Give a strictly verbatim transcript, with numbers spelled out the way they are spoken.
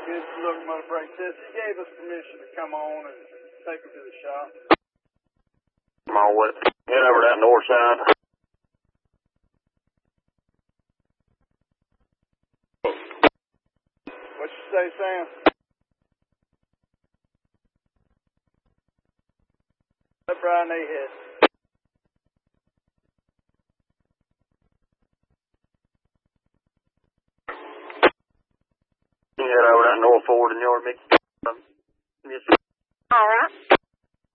Good look, motor brake test. He gave us permission to come on and take her to the shop. Come on, what? Head over that north side. What you say, Sam? Let Brian A. hit. Head over that north forward in yard, Mickey.